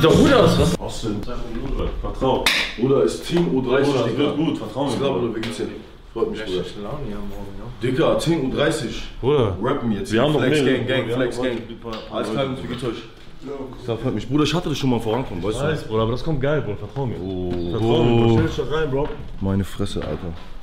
sieht doch gut aus, was? Was denn? Vertrau. Oder ist Team U30. Bruder, das wird gut, vertrau mir. Bruder, wie geht's dir? Freut mich, Bruder. Dicker, 10:30 Uhr. Bruder. Rappen jetzt. Wir haben noch Flex mehrere. Gang, Flex Gang. Alles klar, wie geht's euch? Das freut mich. Bruder, ich hatte das schon mal vorankommen, weißt du? Nice, Bruder, aber das kommt geil, Bruder, vertrau mir. Oh. Vertrau mir, Bruder. Stell dich da rein, Bro. Meine Fresse, Alter.